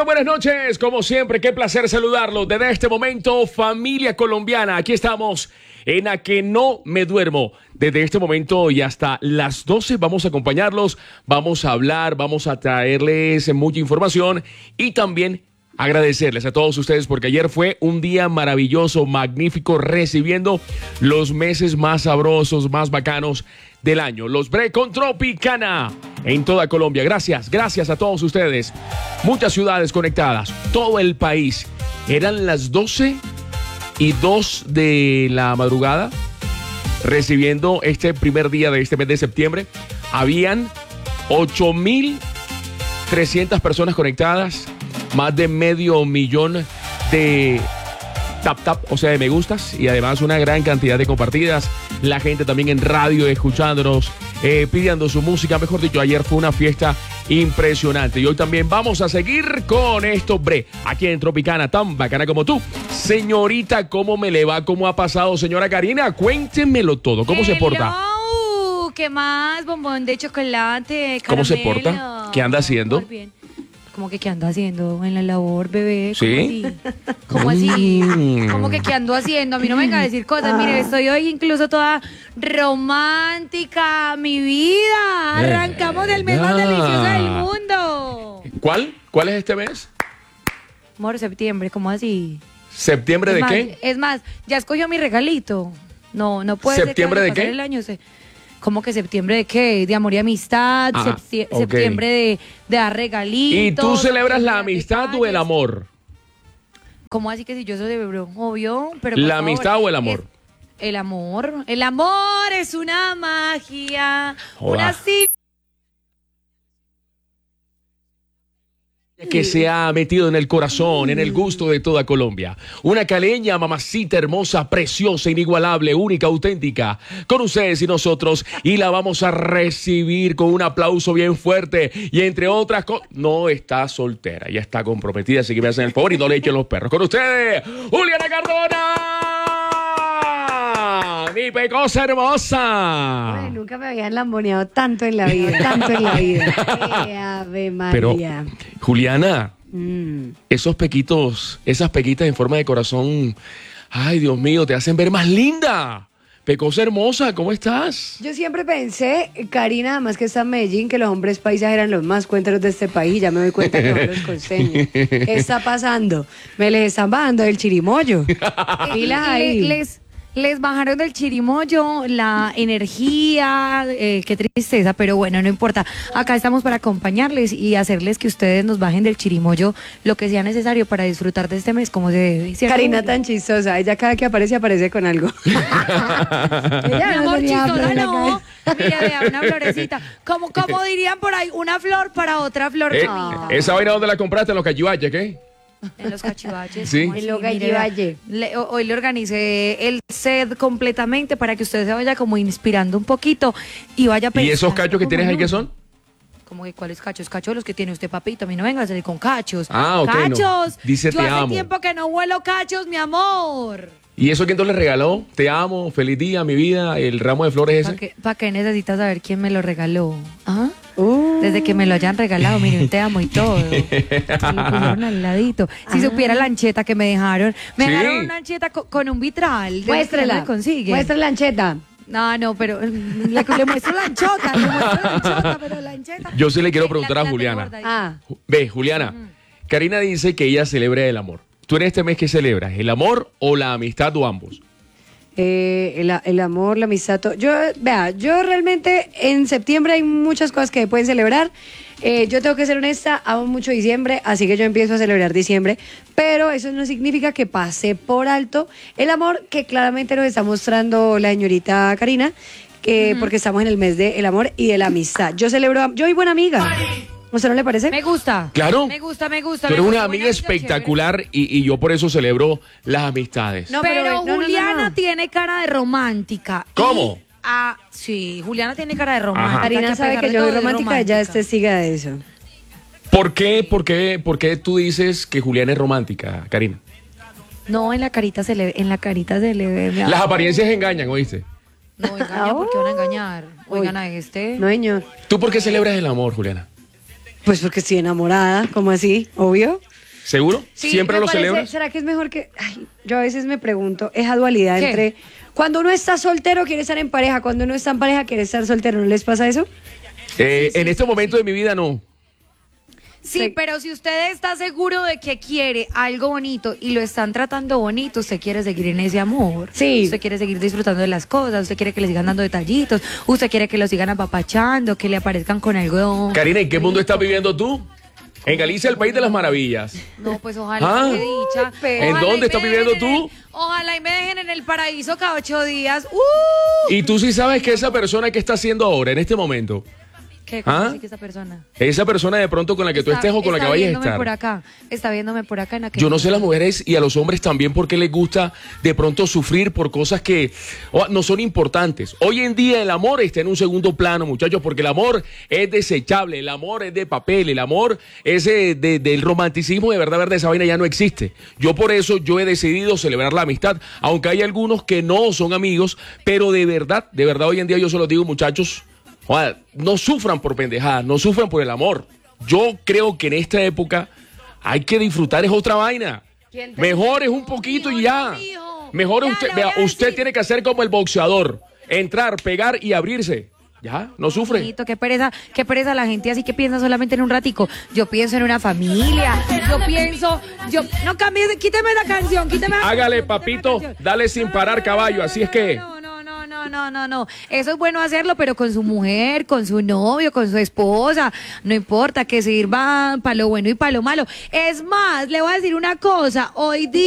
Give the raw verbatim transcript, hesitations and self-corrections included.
Bienvenido, buenas noches. Como siempre, qué placer saludarlo. Desde este momento, familia colombiana, aquí estamos en A Que No Me Duermo. Desde este momento y hasta las doce vamos a acompañarlos, vamos a hablar, vamos a traerles mucha información y también agradecerles a todos ustedes porque ayer fue un día maravilloso, magnífico, recibiendo los meses más sabrosos, más bacanos del año. Los Bre con Tropicana en toda Colombia. Gracias, gracias a todos ustedes. Muchas ciudades conectadas, todo el país. Eran las doce y dos de la madrugada, recibiendo este primer día de este mes de septiembre. Habían ocho mil trescientas personas conectadas, más de medio millón de tap tap, o sea, de me gustas, y además una gran cantidad de compartidas. La gente también en radio escuchándonos, eh, pidiendo su música. Mejor dicho, ayer fue una fiesta impresionante. Y hoy también vamos a seguir con esto, Bre, aquí en Tropicana, tan bacana como tú. Señorita, ¿cómo me le va? ¿Cómo ha pasado, señora Karina? Cuéntemelo todo. ¿Cómo Hello. se porta? ¿Qué más? Bombón de chocolate, caramelo. ¿Cómo se porta? ¿Qué anda haciendo? Muy bien. ¿Cómo que qué ando haciendo en la labor, bebé? ¿Sí? ¿Cómo así? ¿Cómo así? Mm. ¿Cómo que qué ando haciendo? A mí no me venga a decir cosas. Mire, estoy hoy incluso toda romántica, mi vida. Arrancamos el mes más Ah. delicioso del mundo. ¿Cuál? ¿Cuál es este mes? Amor, septiembre, ¿cómo así? ¿Septiembre es de más, qué? Es más, ya escogió mi regalito. No, no puede ser que ¿Septiembre vaya de a pasar qué? el año, se- ¿Cómo que septiembre de qué? De amor y amistad, Ah, septi- ok. septiembre de, de dar regalitos. ¿Y tú celebras la septiembre de amistad o el detalles. amor? ¿Cómo así que si yo celebro? Obvio, pero por ¿La favor, amistad o el amor? es- el amor. El amor es una magia. Joda. Una sí. Que se ha metido en el corazón, en el gusto de toda Colombia. Una caleña, mamacita hermosa, preciosa, inigualable, única, auténtica. Con ustedes y nosotros. Y la vamos a recibir con un aplauso bien fuerte. Y entre otras cosas, no está soltera, ya está comprometida. Así que me hacen el favor y no le echen los perros. Con ustedes, Juliana Cardona. Mi pecosa hermosa. Ay, nunca me habían lamboneado tanto en la vida, tanto en la vida. ¡Qué ave Pero, María! Juliana, Mm. esos pequitos, esas pequitas en forma de corazón, ay, Dios mío, te hacen ver más linda. Pecosa hermosa, ¿cómo estás? Yo siempre pensé, Karina, además que está en Medellín, que los hombres paisas eran los más cuenteros de este país. Ya me doy cuenta que son los costeños. ¿Qué está pasando? Me les están bajando del chirimoyo. Pilas ahí. Le- les, les bajaron del chirimoyo la energía, eh, qué tristeza, pero bueno, no importa. Acá estamos para acompañarles y hacerles que ustedes nos bajen del chirimoyo lo que sea necesario para disfrutar de este mes como se debe. ¿Cierto? Karina tan chistosa. Ella cada que aparece, aparece con algo. Mi Ella no amor, tenía chistosa, flor en la no. cabeza. Mira, vea, una florecita. Como, como dirían por ahí, una flor para otra flor. Eh, bonita. ¿Esa vaina dónde la compraste? ¿En los cachivaches, qué? En los cachivaches. Sí. ¿cómo En así? los Mire, cachivaches. le- ho- hoy le organicé el set completamente para que usted se vaya como inspirando un poquito y vaya ¿Y esos pensando cachos que como tienes ahí en qué uno. son? ¿Cómo que cuáles cachos? Cachos los que tiene usted, papito. A mí no venga a salir con cachos. Ah, ok, no. ¡Cachos! Dice, Yo te hace amo. tiempo que no huelo cachos, mi amor. ¿Y eso quién te le regaló? Te amo, feliz día, mi vida, el ramo de flores ¿Para ese. qué, pa' qué necesitas saber quién me lo regaló? ¿Ah? Uh. Desde que me lo hayan regalado, mire, un te amo y todo. Me lo pusieron al ladito. Si supiera la ancheta que me dejaron. Me Sí. dejaron una ancheta co- con un vitral. de los que Muéstrela. no le consiguen. Muestra la ancheta. No, no, pero mm, le, le muestro la anchota, le muestro la anchota, pero la ancheta. Yo sí le quiero La- preguntar la a tengo Juliana. guardadita. Ah. Ju- Ve, Juliana, Karina dice que ella celebra el amor. ¿Tú en este mes qué celebras? ¿El amor o la amistad o ambos? Eh, el, el amor, la amistad. to- Yo, vea, yo realmente en septiembre hay muchas cosas que pueden celebrar. Eh, yo tengo que ser honesta, amo mucho diciembre, así que yo empiezo a celebrar diciembre, pero eso no significa que pase por alto el amor que claramente nos está mostrando la señorita Karina, que porque estamos en el mes del amor y de la amistad. Yo celebro, yo soy buena amiga. ¿A usted no le parece? Me gusta. Claro. Me gusta, me gusta. Tú me eres gusta. una amiga Buena espectacular y, y yo por eso celebro las amistades. No, Pero, pero, no, no, no, Juliana no. tiene cara de romántica. ¿Cómo? Y, ah, sí, Juliana tiene cara de romántica. Ajá. Karina a sabe pesar que de yo todo soy es romántica, ella es testiga de eso. ¿Por qué, por qué, por qué tú dices que Juliana es romántica, Karina? No, en la carita se le ve, en la carita se le ve. mi Las amor. apariencias engañan, ¿oíste? No engaña, ¿por qué van a engañar? Oigan a este. No, señor. ¿Tú por qué celebras el amor, Juliana? Pues porque estoy enamorada, ¿cómo así? Obvio. ¿Seguro? Sí, ¿Siempre me lo parece- celebras? ¿Será que es mejor que...? Ay, yo a veces me pregunto, esa dualidad ¿Qué? entre... Cuando uno está soltero quiere estar en pareja, cuando uno está en pareja quiere estar soltero, ¿no les pasa eso? Eh, en este momento de mi vida no. Sí, Sí. pero si usted está seguro de que quiere algo bonito y lo están tratando bonito, usted quiere seguir en ese amor. Sí. Usted quiere seguir disfrutando de las cosas, usted quiere que le sigan dando detallitos, usted quiere que lo sigan apapachando, que le aparezcan con algo. Karina, ¿en qué mundo estás viviendo tú? En Galicia, el país de las maravillas. No, pues ojalá Ah. qué dicha. pero- ¿En Ojalá dónde y me estás dejen viviendo en tú? el- ojalá y me dejen en el paraíso cada ocho días. ¡Uh! Y tú sí sabes que esa persona que está haciendo ahora, en este momento, ¿Qué? ¿Cómo ¿Ah? así que esa persona? esa persona de pronto con la que tú Está- estés o con la que está vayas a viéndome estar. por acá, está viéndome por acá en aquel. Yo no sé las mujeres y a los hombres también por qué les gusta de pronto sufrir por cosas que oh, no son importantes. Hoy en día el amor está en un segundo plano, muchachos, porque el amor es desechable, el amor es de papel, el amor ese de, del romanticismo de verdad, verdad, esa vaina ya no existe. Yo por eso yo he decidido celebrar la amistad, aunque hay algunos que no son amigos, pero de verdad, de verdad hoy en día yo se los digo, muchachos, joder, no sufran por pendejadas, no sufran por el amor. Yo creo que en esta época hay que disfrutar, es otra vaina. ¿Quién te Mejor es un poquito y ya. no, mijo. Mejor Ya, usted, le voy vea, a usted decir. tiene que hacer como el boxeador, entrar, pegar y abrirse. Ya, no sufre. Bonito, qué pereza, qué pereza la gente así que piensa solamente en un ratico. Yo pienso en una familia, yo pienso, yo no cambie, quíteme la canción, quíteme la Hágale, canción, quíteme la papito, canción. dale sin parar, caballo, así es que. No, no, no, no, no, no, no. Eso es bueno hacerlo, pero con su mujer, con su novio, con su esposa. No importa que sirva para lo bueno y para lo malo. Es más, le voy a decir una cosa. Hoy día